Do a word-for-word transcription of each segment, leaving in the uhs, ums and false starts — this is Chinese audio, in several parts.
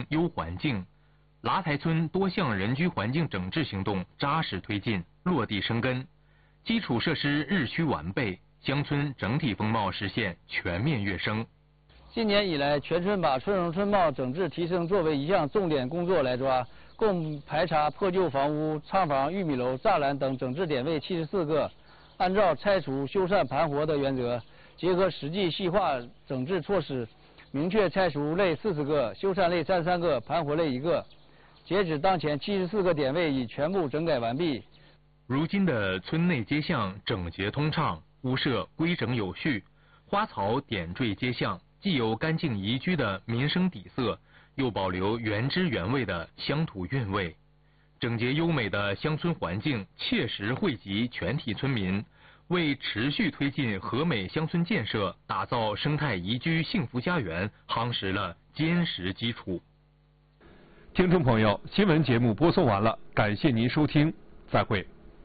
优环境。拉台村多项人居环境整治行动扎实推进，落地生根，基础设施日趋完备，乡村整体风貌实现全面跃升。 今年以来，全村把村容村貌整治提升作为一项重点工作来抓，共排查破旧房屋、厂房、玉米楼、栅栏等整治点位七十四个，按照拆除、修缮、盘活的原则，结合实际细化整治措施，明确拆除类四十个，修缮类三十三个，盘活类一个。截止当前，七十四个点位已全部整改完毕。 如今的村内街巷整洁通畅，屋舍规整有序，花草点缀街巷，既有干净宜居的民生底色，又保留原汁原味的乡土韵味。整洁优美的乡村环境切实惠及全体村民，为持续推进和美乡村建设、打造生态宜居幸福家园夯实了坚实基础。 听众朋友，新闻节目播送完了，感谢您收听，再会。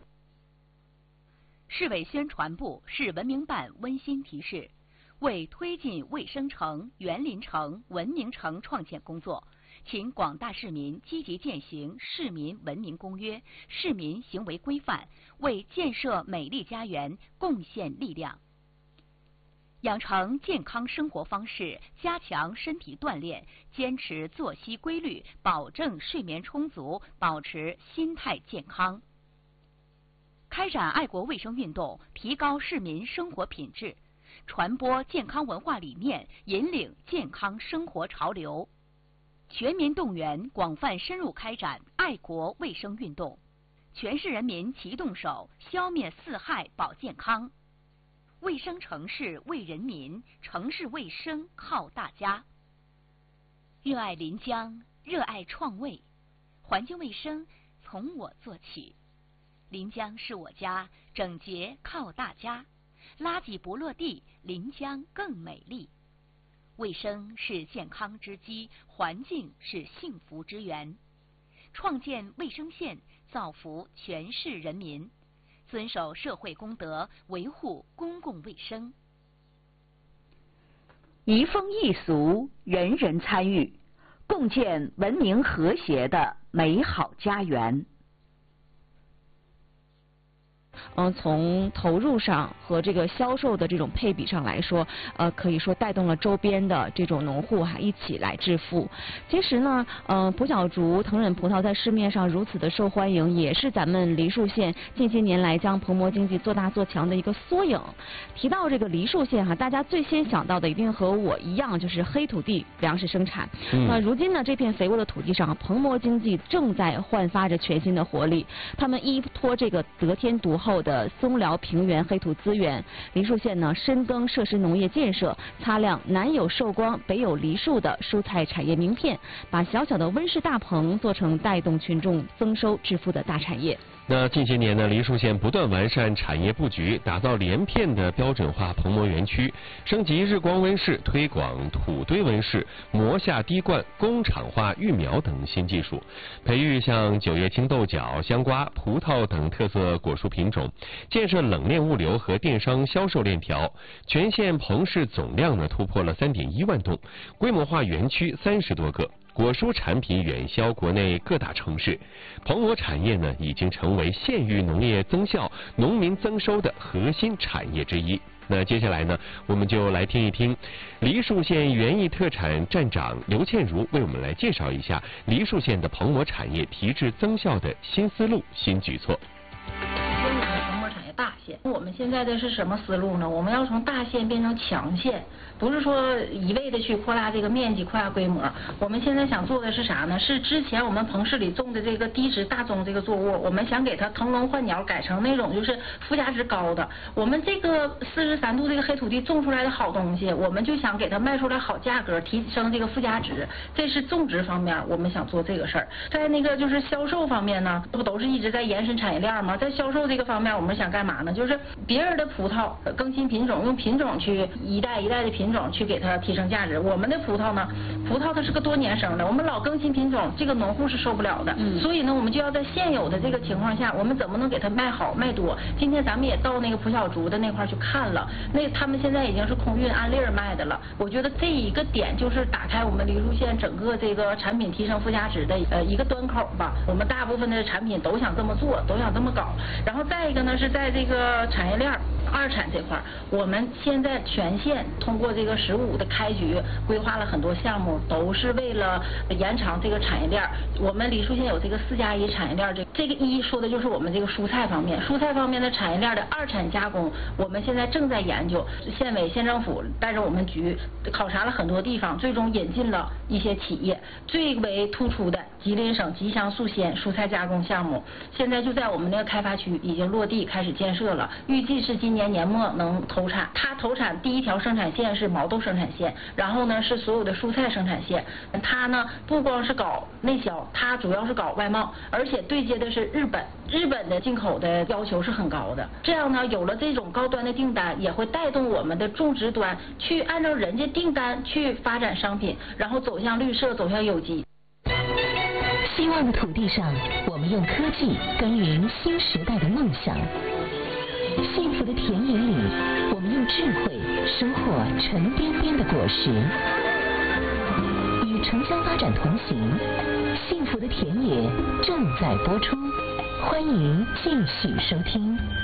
市委宣传部、市文明办温馨提示：为推进卫生城、园林城、文明城创建工作，请广大市民积极践行《市民文明公约》、市民行为规范，为建设美丽家园贡献力量。养成健康生活方式，加强身体锻炼，坚持作息规律，保证睡眠充足，保持心态健康。开展爱国卫生运动，提高市民生活品质，传播健康文化理念，引领健康生活潮流。全民动员，广泛深入开展爱国卫生运动，全市人民齐动手，消灭四害保健康。卫生城市为人民，城市卫生靠大家。热爱临江，热爱创卫，环境卫生从我做起。临江是我家，整洁靠大家。垃圾不落地，临江更美丽。卫生是健康之基，环境是幸福之源。创建卫生县，造福全市人民。遵守社会公德，维护公共卫生。 移风易俗，人人参与，共建文明和谐的美好家园。 嗯，从投入上和这个销售的这种配比上来说，呃，可以说带动了周边的这种农户哈、啊、一起来致富。其实呢，呃，葡小竹、藤忍葡萄在市面上如此的受欢迎，也是咱们梨树县近些年来将蓬勃经济做大做强的一个缩影。提到这个梨树县哈、啊，大家最先想到的一定和我一样，就是黑土地粮食生产。嗯、那如今呢，这片肥沃的土地上，蓬勃经济正在焕发着全新的活力。他们依托这个得天独厚的松辽平原黑土资源，梨树县呢深耕设施农业建设，擦亮南有寿光北有梨树的蔬菜产业名片，把小小的温室大棚做成带动群众增收致富的大产业。 那近些年呢，梨树县不断完善产业布局，打造连片的标准化棚膜园区，升级日光温室，推广土堆温室、膜下滴灌、工厂化育苗等新技术，培育像九叶青豆角、香瓜、葡萄等特色果蔬品种，建设冷链物流和电商销售链条。全县棚市总量呢突破了三点一万栋，规模化园区三十多个。果蔬产品远销国内各大城市，棚膜产业呢已经成为县域农业增效、农民增收的核心产业之一。那接下来呢，我们就来听一听梨树县园艺特产站长刘倩茹为我们来介绍一下梨树县的棚膜产业提质增效的新思路、新举措。 大县，我们现在的是什么思路呢？我们要从大县变成强县，不是说一味的去扩大这个面积、扩大规模。我们现在想做的是啥呢？是之前我们棚市里种的这个低脂大宗这个作物，我们想给它腾笼换鸟，改成那种就是附加值高的。我们这个四十三度这个黑土地种出来的好东西，我们就想给它卖出来好价格，提升这个附加值。这是种植方面，我们想做这个事儿。在那个就是销售方面呢，这不都是一直在延伸产业链吗？在销售这个方面，我们想干嘛呢？ 呢？就是别人的葡萄更新品种，用品种去一代一代的品种去给它提升价值。我们的葡萄呢，葡萄它是个多年生的，我们老更新品种，这个农户是受不了的。嗯。所以呢，我们就要在现有的这个情况下，我们怎么能给它卖好卖多？今天咱们也到那个蒲小竹的那块去看了，那他们现在已经是空运按粒儿卖的了。我觉得这一个点就是打开我们梨树县整个这个产品提升附加值的呃一个端口吧。我们大部分的产品都想这么做，都想这么搞。然后再一个呢，是在这个产业链二产这块，我们现在全县通过这个十五的开局，规划了很多项目，都是为了延长这个产业链。我们梨树县有这个四加一产业链，这这个一说的就是我们这个蔬菜方面，蔬菜方面的产业链的二产加工，我们现在正在研究。县委、县政府带着我们局考察了很多地方，最终引进了一些企业。最为突出的吉林省吉祥素鲜蔬菜加工项目，现在就在我们那个开发区已经落地开始建设了，预计是今年年末能投产。它投产第一条生产线是毛豆生产线，然后呢是所有的蔬菜生产线。它呢不光是搞内销，它主要是搞外贸，而且对接的是日本，日本的进口的要求是很高的。这样呢，有了这种高端的订单，也会带动我们的种植端去按照人家订单去发展商品，然后走向绿色，走向有机。 希望的土地上，我们用科技耕耘新时代的梦想；幸福的田野里，我们用智慧收获沉甸甸的果实。与城乡发展同行，幸福的田野正在播出，欢迎继续收听。